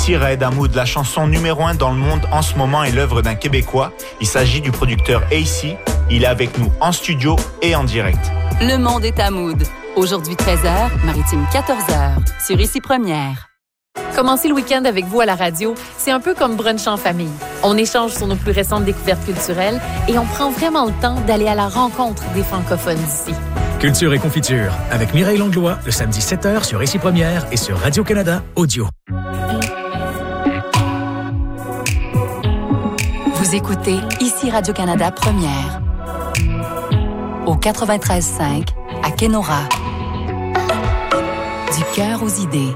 Si Raed Hamoud, la chanson numéro 1 dans le monde en ce moment est l'œuvre d'un Québécois. Il s'agit du producteur AC. Il est avec nous en studio et en direct. Le monde est Hamoud. Aujourd'hui 13h, Maritime 14h, sur Ici Première. Commencer le week-end avec vous à la radio, c'est un peu comme brunch en famille. On échange sur nos plus récentes découvertes culturelles et on prend vraiment le temps d'aller à la rencontre des francophones d'ici. Culture et confiture, avec Mireille Langlois, le samedi 7h sur Ici Première et sur Radio-Canada Audio. Vous écoutez Ici Radio-Canada Première, au 93.5 à Kenora. Du cœur aux idées.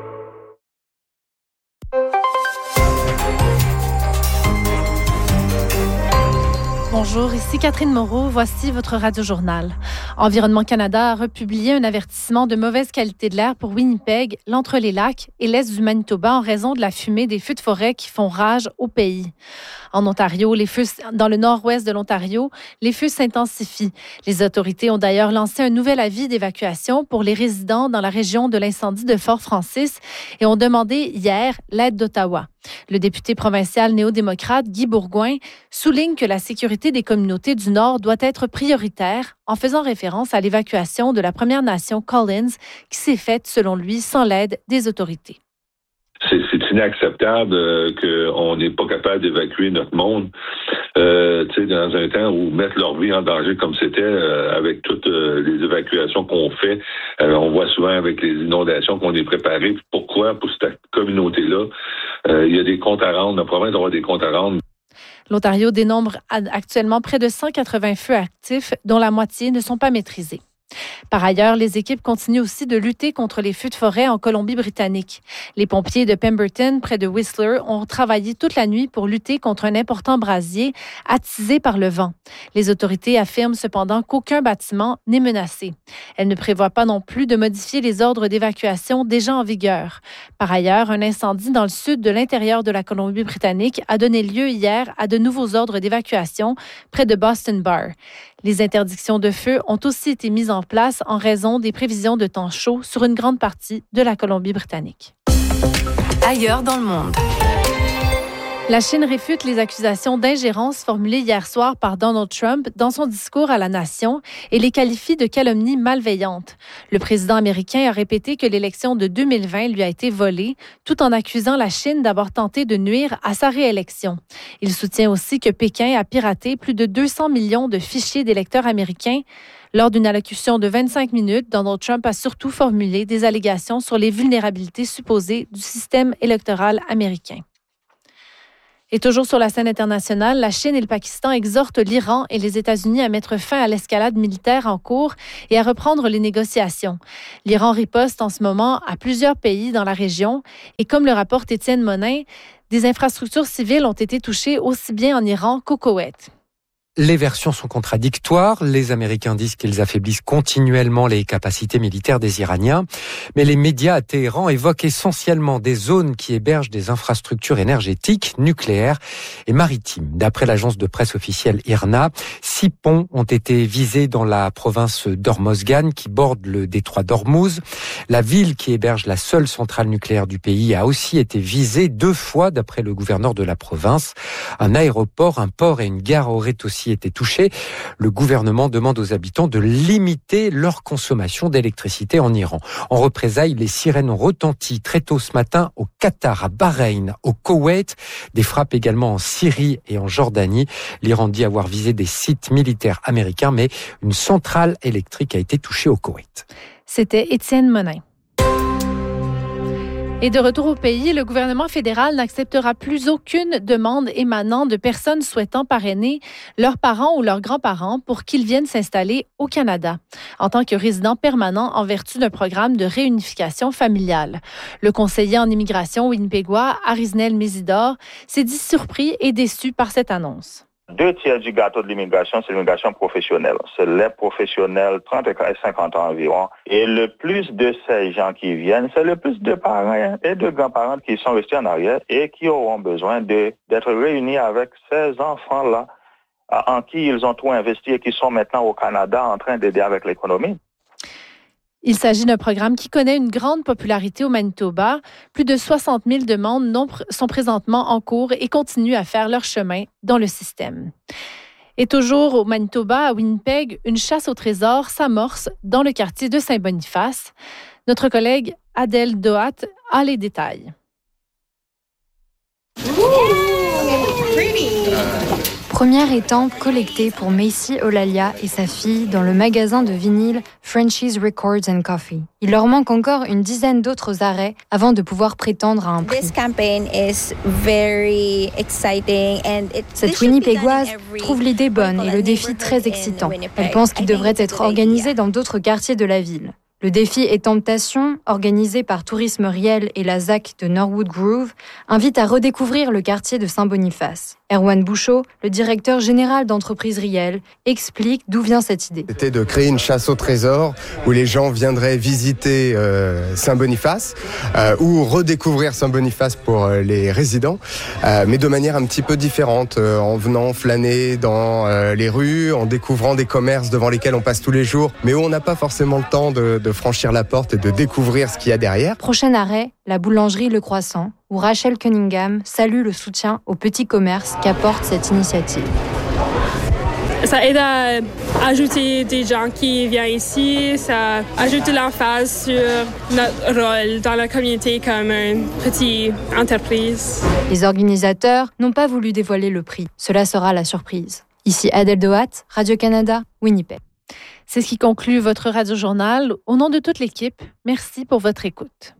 Bonjour, ici Catherine Moreau. Voici votre Radio-Journal. Environnement Canada a republié un avertissement de mauvaise qualité de l'air pour Winnipeg, l'Entre-les-Lacs et l'Est du Manitoba en raison de la fumée des feux de forêt qui font rage au pays. En Ontario, dans le nord-ouest de l'Ontario, les feux s'intensifient. Les autorités ont d'ailleurs lancé un nouvel avis d'évacuation pour les résidents dans la région de l'incendie de Fort-Francis et ont demandé hier l'aide d'Ottawa. Le député provincial néo-démocrate Guy Bourgouin souligne que la sécurité des communautés du Nord doit être prioritaire en faisant référence à l'évacuation de la Première Nation Collins qui s'est faite, selon lui, sans l'aide des autorités. C'est inacceptable qu'on n'est pas capable d'évacuer notre monde dans un temps où mettre leur vie en danger comme c'était avec toutes les évacuations qu'on fait. On voit souvent avec les inondations qu'on est préparé. Pourquoi? Pour cette communauté-là, il y a des comptes à rendre. La province doit avoir des comptes à rendre. L'Ontario dénombre actuellement près de 180 feux actifs, dont la moitié ne sont pas maîtrisés. Par ailleurs, les équipes continuent aussi de lutter contre les feux de forêt en Colombie-Britannique. Les pompiers de Pemberton, près de Whistler, ont travaillé toute la nuit pour lutter contre un important brasier attisé par le vent. Les autorités affirment cependant qu'aucun bâtiment n'est menacé. Elles ne prévoient pas non plus de modifier les ordres d'évacuation déjà en vigueur. Par ailleurs, un incendie dans le sud de l'intérieur de la Colombie-Britannique a donné lieu hier à de nouveaux ordres d'évacuation près de Boston Bar. Les interdictions de feu ont aussi été mises en place en raison des prévisions de temps chaud sur une grande partie de la Colombie-Britannique. Ailleurs dans le monde. La Chine réfute les accusations d'ingérence formulées hier soir par Donald Trump dans son discours à la nation et les qualifie de calomnies malveillantes. Le président américain a répété que l'élection de 2020 lui a été volée, tout en accusant la Chine d'avoir tenté de nuire à sa réélection. Il soutient aussi que Pékin a piraté plus de 200 millions de fichiers d'électeurs américains. Lors d'une allocution de 25 minutes, Donald Trump a surtout formulé des allégations sur les vulnérabilités supposées du système électoral américain. Et toujours sur la scène internationale, la Chine et le Pakistan exhortent l'Iran et les États-Unis à mettre fin à l'escalade militaire en cours et à reprendre les négociations. L'Iran riposte en ce moment à plusieurs pays dans la région et comme le rapporte Étienne Monin, des infrastructures civiles ont été touchées aussi bien en Iran qu'au Koweït. Les versions sont contradictoires. Les Américains disent qu'ils affaiblissent continuellement les capacités militaires des Iraniens. Mais les médias à Téhéran évoquent essentiellement des zones qui hébergent des infrastructures énergétiques, nucléaires et maritimes. D'après l'agence de presse officielle IRNA, 6 ponts ont été visés dans la province d'Hormozgan qui borde le détroit d'Ormuz. La ville qui héberge la seule centrale nucléaire du pays a aussi été visée 2 fois d'après le gouverneur de la province. Un aéroport, un port et une gare auraient aussi été touchés. Le gouvernement demande aux habitants de limiter leur consommation d'électricité en Iran. En représailles, les sirènes ont retenti très tôt ce matin au Qatar, à Bahreïn, au Koweït, des frappes également en Syrie et en Jordanie. L'Iran dit avoir visé des sites militaires américains, mais une centrale électrique a été touchée au Koweït. C'était Étienne Monin. Et de retour au pays, le gouvernement fédéral n'acceptera plus aucune demande émanant de personnes souhaitant parrainer leurs parents ou leurs grands-parents pour qu'ils viennent s'installer au Canada en tant que résidents permanents en vertu d'un programme de réunification familiale. Le conseiller en immigration winnipégois, Arisnel Mésidor, s'est dit surpris et déçu par cette annonce. 2 tiers du gâteau de l'immigration, c'est l'immigration professionnelle. C'est les professionnels, 30 et 50 ans environ. Et le plus de ces gens qui viennent, c'est le plus de parents et de grands-parents qui sont restés en arrière et qui auront besoin d'être réunis avec ces enfants-là en qui ils ont tout investi et qui sont maintenant au Canada en train d'aider avec l'économie. Il s'agit d'un programme qui connaît une grande popularité au Manitoba. Plus de 60 000 demandes sont présentement en cours et continuent à faire leur chemin dans le système. Et toujours au Manitoba, à Winnipeg, une chasse au trésor s'amorce dans le quartier de Saint-Boniface. Notre collègue Adèle Doat a les détails. Première étampe collectée pour Macy Olalia et sa fille dans le magasin de vinyle Frenchie's Records and Coffee. Il leur manque encore une dizaine d'autres arrêts avant de pouvoir prétendre à un prix. Cette Winnipégoise trouve l'idée bonne et le défi très excitant. Elle pense qu'il devrait être organisé dans d'autres quartiers de la ville. Le défi et Temptation, organisé par Tourisme Riel et la ZAC de Norwood Grove, invite à redécouvrir le quartier de Saint-Boniface. Erwan Bouchot, le directeur général d'entreprise Riel, explique d'où vient cette idée. C'était de créer une chasse au trésor où les gens viendraient visiter Saint-Boniface ou redécouvrir Saint-Boniface pour les résidents, mais de manière un petit peu différente, en venant flâner dans les rues, en découvrant des commerces devant lesquels on passe tous les jours, mais où on n'a pas forcément le temps de franchir la porte et de découvrir ce qu'il y a derrière. Prochain arrêt, la boulangerie Le Croissant, où Rachel Cunningham salue le soutien aux petits commerces qu'apporte cette initiative. Ça aide à ajouter des gens qui viennent ici, ça ajoute l'emphase sur notre rôle dans la communauté comme une petite entreprise. Les organisateurs n'ont pas voulu dévoiler le prix. Cela sera la surprise. Ici Adèle Doat, Radio-Canada, Winnipeg. C'est ce qui conclut votre Radio-journal. Au nom de toute l'équipe, merci pour votre écoute.